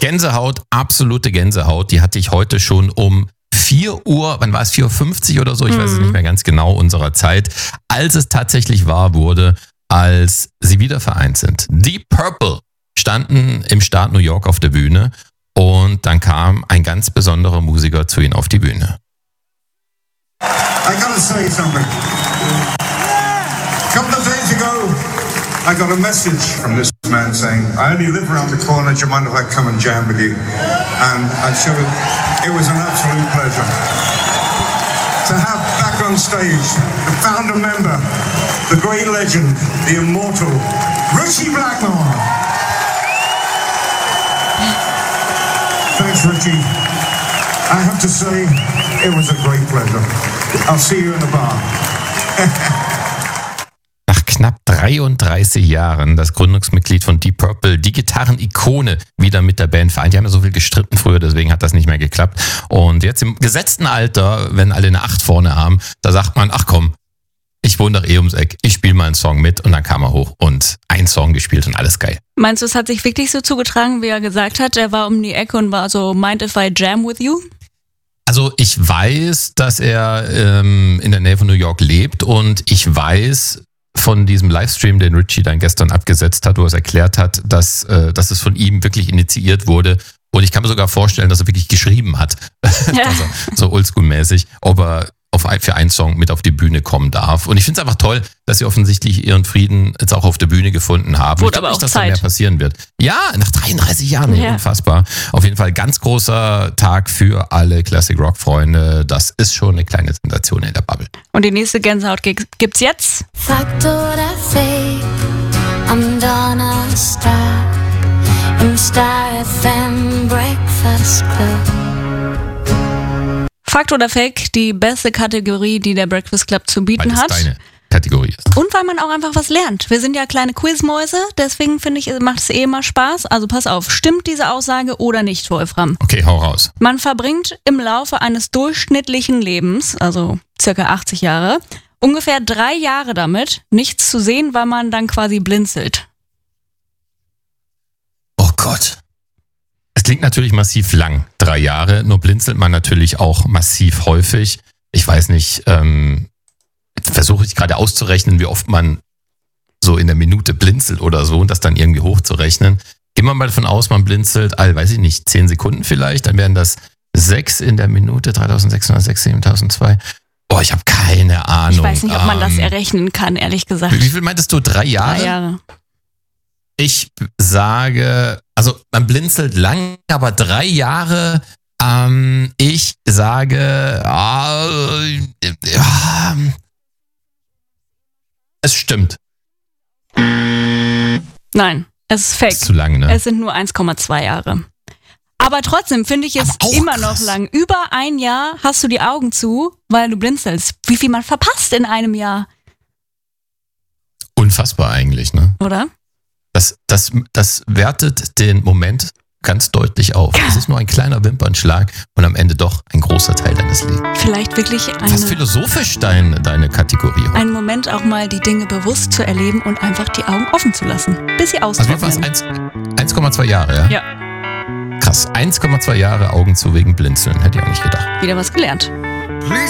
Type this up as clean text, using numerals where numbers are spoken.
Gänsehaut, absolute Gänsehaut. Die hatte ich heute schon um 4 Uhr, wann war es, 4.50 Uhr oder so, ich weiß es nicht mehr ganz genau, unserer Zeit, als es tatsächlich wahr wurde, als sie wieder vereint sind. Deep Purple standen im Staat New York auf der Bühne und dann kam ein ganz besonderer Musiker zu ihnen auf die Bühne. I gotta say something. A couple of days ago, I got a message from this man saying, I only live around the corner, do you mind if I come and jam with you? And I showed it was an absolute pleasure. To have back on stage the founder member, the great legend, the immortal, Ritchie Blackmore. Thanks, Ritchie. I have to say, it was a great pleasure. I'll see you in the bar. Nach knapp 33 Jahren das Gründungsmitglied von Deep Purple, die Gitarren-Ikone, wieder mit der Band vereint. Die haben ja so viel gestritten früher, deswegen hat das nicht mehr geklappt. Und jetzt im gesetzten Alter, wenn alle eine 8 vorne haben, da sagt man, ach komm, ich wohne doch ums Eck, ich spiele mal einen Song mit. Und dann kam er hoch und einen Song gespielt und alles geil. Meinst du, es hat sich wirklich so zugetragen, wie er gesagt hat? Er war um die Ecke und war so, mind if I jam with you? Also ich weiß, dass er in der Nähe von New York lebt und ich weiß von diesem Livestream, den Ritchie dann gestern abgesetzt hat, wo er es erklärt hat, dass es von ihm wirklich initiiert wurde. Und ich kann mir sogar vorstellen, dass er wirklich geschrieben hat, Ja. also, so oldschool-mäßig, ob er für einen Song mit auf die Bühne kommen darf. Und ich finde es einfach toll, dass sie offensichtlich ihren Frieden jetzt auch auf der Bühne gefunden haben. Wurde Ich glaube aber nicht, auch dass da Zeit. mehr passieren wird. Ja, nach 33 Jahren, Ja. unfassbar. Auf jeden Fall ganz großer Tag für alle Classic Rock Freunde. Das ist schon eine kleine Sensation in der Bubble. Und die nächste Gänsehaut gibt's jetzt. Fakt oder Fake am Donnerstag im Star FM Breakfast Club. Fakt oder Fake, die beste Kategorie, die der Breakfast Club zu Weil bieten das hat. deine Kategorie ist. Und weil man auch einfach was lernt. Wir sind ja kleine Quizmäuse, deswegen finde ich, macht es immer Spaß. Also pass auf, stimmt diese Aussage oder nicht, Wolfram? Okay, hau raus. Man verbringt im Laufe eines durchschnittlichen Lebens, also circa 80 Jahre, ungefähr 3 Jahre damit, nichts zu sehen, weil man dann quasi blinzelt. Oh Gott. Es klingt natürlich massiv lang, 3 Jahre, nur blinzelt man natürlich auch massiv häufig. Ich weiß nicht, versuche ich gerade auszurechnen, wie oft man so in der Minute blinzelt oder so und das dann irgendwie hochzurechnen. Gehen wir mal davon aus, man blinzelt, weiß ich nicht, 10 Sekunden vielleicht, dann wären das 6 in der Minute, 3606, 7002. Oh, ich habe keine Ahnung. Ich weiß nicht, ob man das errechnen kann, ehrlich gesagt. Wie viel meintest du, 3 Jahre? 3 Jahre. Ich sage, also man blinzelt lang, aber 3 Jahre, ich sage, es stimmt. Nein, es ist fake. Das ist zu lang, ne? Es sind nur 1,2 Jahre. Aber trotzdem finde ich es Aber auch immer krass. noch lang. Über ein Jahr hast du die Augen zu, weil du blinzelst. Wie viel man verpasst in einem Jahr, Unfassbar eigentlich, ne? oder? Das wertet den Moment ganz deutlich auf. Es ist nur ein kleiner Wimpernschlag und am Ende doch ein großer Teil deines Lebens. Vielleicht wirklich Fast philosophisch deine Kategorie heute. einen Moment auch mal die Dinge bewusst zu erleben und einfach die Augen offen zu lassen, bis sie Also wie war es? austrocknen. 1,2 Jahre, ja? Ja, Krass, 1,2 Jahre Augen zu wegen Blinzeln, hätte ich auch nicht gedacht. wieder was gelernt. Please